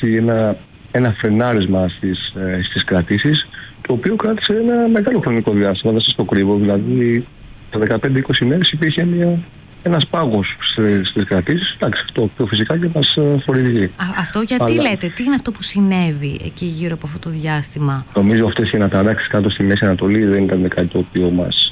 υπάρξει ένα φρενάρισμα στις κρατήσεις, το οποίο κράτησε ένα μεγάλο χρονικό διάστημα, δεν σας το κρύβω. Δηλαδή, τα 15-20 μέρες υπήρχε ένας πάγος στις κρατήσεις. Εντάξει, αυτό οποίο φυσικά και μας θορυβεί. Αυτό γιατί λέτε, τι είναι αυτό που συνέβη εκεί γύρω από αυτό το διάστημα? Νομίζω αυτές οι αναταράξεις κάτω στη Μέση Ανατολή δεν ήταν κάτι το οποίο μας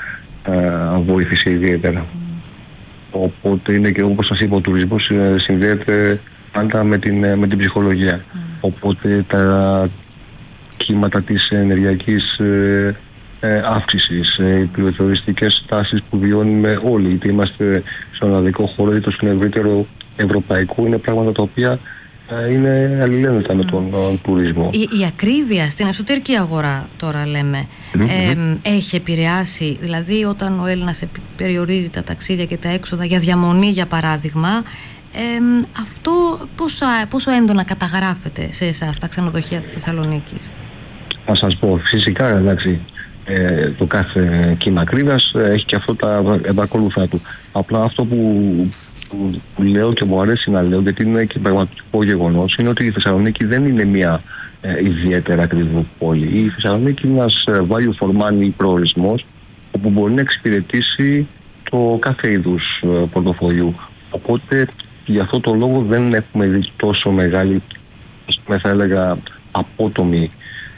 βοήθησε ιδιαίτερα. Οπότε είναι και, όπως σας είπα, ο τουρισμός συνδέεται πάντα με την ψυχολογία. Οπότε τα κύματα της ενεργειακής αύξησης, οι πληθωριστικές τάσεις που βιώνουμε όλοι, είτε είμαστε στον ελλαδικό χώρο είτε στον ευρύτερο ευρωπαϊκό, είναι πράγματα τα οποία είναι αλληλένδετα με τον τουρισμό. Η ακρίβεια στην εσωτερική αγορά, τώρα λέμε, έχει επηρεάσει, δηλαδή όταν ο Έλληνας περιορίζει τα ταξίδια και τα έξοδα για διαμονή, για παράδειγμα, αυτό πόσο έντονα καταγράφεται σε εσάς, στα ξενοδοχεία της Θεσσαλονίκης? Θα σας πω, φυσικά, εντάξει, το κάθε κύμα ακρίβειας έχει και αυτό τα επακόλουθά του. Απλά αυτό που λέω και μου αρέσει να λέω, γιατί είναι και πραγματικό γεγονός, είναι ότι η Θεσσαλονίκη δεν είναι μια ιδιαίτερα ακριβή πόλη. Η Θεσσαλονίκη είναι ένας value for money προορισμός, όπου μπορεί να εξυπηρετήσει το κάθε είδους πορτοφολιού. Οπότε, για αυτό το λόγο δεν έχουμε δει τόσο μεγάλη, θα έλεγα, απότομη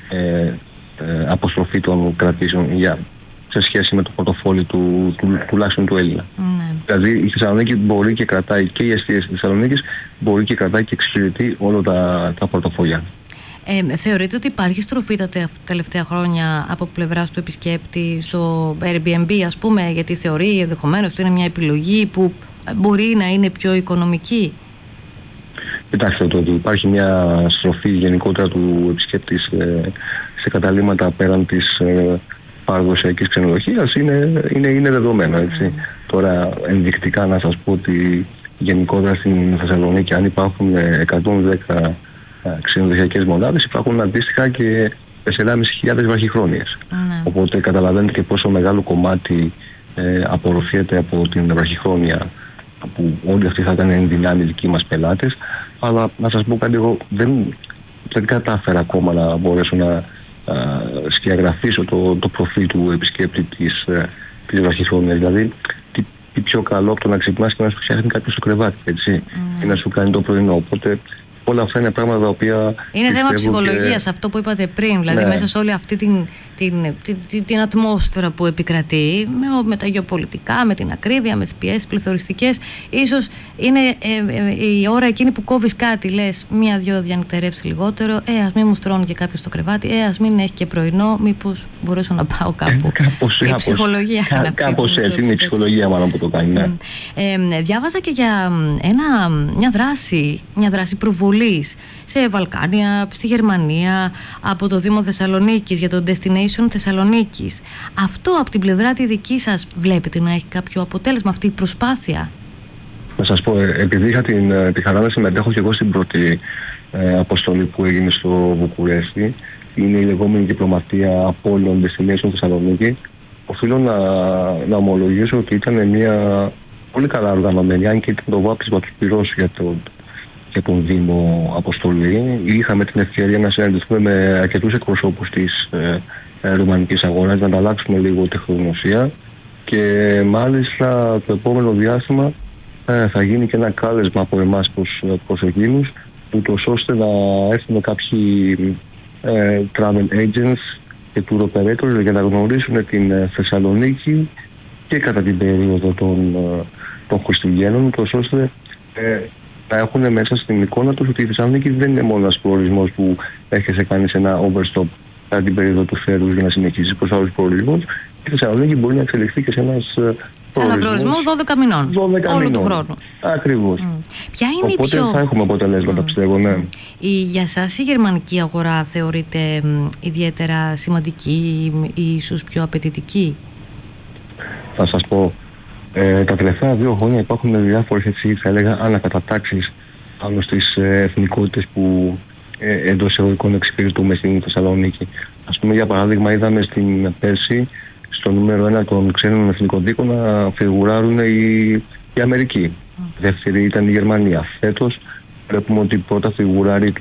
αποστροφή των κρατήσεων σε σχέση με το πορτοφόλι τουλάχιστον του Έλληνα. Δηλαδή η Θεσσαλονίκη μπορεί και κρατάει, και η εστίαση της Θεσσαλονίκης μπορεί και κρατάει και εξυπηρετεί όλα τα πορτοφόλια. Θεωρείτε ότι υπάρχει στροφή τα τελευταία χρόνια από πλευράς του επισκέπτη στο Airbnb, ας πούμε, γιατί θεωρεί ενδεχομένως ότι είναι μια επιλογή που μπορεί να είναι πιο οικονομική? Κοιτάξτε, το ότι υπάρχει μια στροφή γενικότερα του επισκέπτη σε καταλύματα πέραν της παραδοσιακής ξενοδοχείας είναι δεδομένο, έτσι. Τώρα ενδεικτικά να σας πω ότι γενικότερα στην Θεσσαλονίκη, αν υπάρχουν 110 ξενοδοχειακές μονάδες, υπάρχουν αντίστοιχα και 4.500 βραχυχρόνιες. Οπότε καταλαβαίνετε και πόσο μεγάλο κομμάτι απορροφιέται από την βραχυχρόνια, που όλοι αυτοί θα ήταν εν δυνάμει δικοί μας πελάτες. Αλλά να σας πω κάτι, εγώ δεν κατάφερα ακόμα να μπορέσω να σκιαγραφίσω το προφίλ του επισκέπτη της βραχυχρόνιας. Δηλαδή, τι πιο καλό από το να ξυπνάς και να σου φτιάχνει κάποιος το κρεβάτι, έτσι, ή να σου κάνει το πρωινό. Οπότε όλα αυτά είναι πράγματα τα οποία... Είναι θέμα ψυχολογίας, αυτό που είπατε πριν, δηλαδή μέσα σε όλη αυτή την ατμόσφαιρα που επικρατεί, με τα γεωπολιτικά, με την ακρίβεια, με τις πιέσεις πληθωριστικές. Ίσως είναι η ώρα εκείνη που κόβεις κάτι, λες μία-δυο διανυκτερεύσεις λιγότερο, ας μην μου στρώνει και κάποιος το κρεβάτι, ας μην έχει και πρωινό, μήπως μπορέσω να πάω κάπου. Η ψυχολογία είναι αυτή. Κάπως έτσι, είναι η ψυχολογία μάλλον που το κάνει. Διάβαζα και για μια δράση προβολής σε Βαλκάνια, στη Γερμανία, από το Δήμο Θεσσαλονίκης για το Destination Θεσσαλονίκης. Αυτό από την πλευρά τη δική σας βλέπετε να έχει κάποιο αποτέλεσμα αυτή η προσπάθεια? Να σας πω, επειδή είχα τη χαρά να συμμετέχω και εγώ στην πρώτη αποστολή που έγινε στο Βουκουρέστι, είναι η λεγόμενη διπλωματία Απόλλων Destination Θεσσαλονίκη, οφείλω να ομολογήσω ότι ήταν μια πολύ καλά οργανωμένη, αν και ήταν το βάπτισμα του πυρός για τον Δήμο αποστολή. Είχαμε την ευκαιρία να συναντηθούμε με αρκετούς εκπροσώπους της ρουμανικής αγοράς, να ανταλλάξουμε λίγο τεχνογνωσία, και μάλιστα το επόμενο διάστημα θα γίνει και ένα κάλεσμα από εμάς προς εκείνους, ούτως ώστε να έρθουν κάποιοι travel agents και tour operators για να γνωρίσουν την Θεσσαλονίκη και κατά την περίοδο των Χριστουγέννων, ούτως ώστε να έχουν μέσα στην εικόνα τους ότι η Θεσσαλονίκη δεν είναι μόνο ένας προορισμός που έρχεσαι, κάνεις ένα overstop κατά την περίοδο του θέρους για να συνεχίσεις προς άλλους προορισμούς. Η Θεσσαλονίκη μπορεί να εξελιχθεί και σε ένα προορισμό 12 μηνών, όλου του χρόνου. Ακριβώς. Ποια είναι οπότε θα έχουμε αποτελέσματα, πιστεύω, ναι. Για σας η γερμανική αγορά θεωρείται ιδιαίτερα σημαντική ή ίσως πιο απαιτητική? Θα σας πω, τα τελευταία 2 χρόνια υπάρχουν διάφορες, έτσι θα έλεγα, ανακατατάξεις πάνω στις εθνικότητες που εντός εισαγωγικών εξυπηρετούμε στην Θεσσαλονίκη. Ας πούμε, για παράδειγμα, είδαμε στην πέρσι στο νούμερο 1 των ξένων εθνικών δίκων να φιγουράρουν η Αμερική. Δεύτερη ήταν η Γερμανία. Φέτος βλέπουμε ότι πρώτα φιγουράρει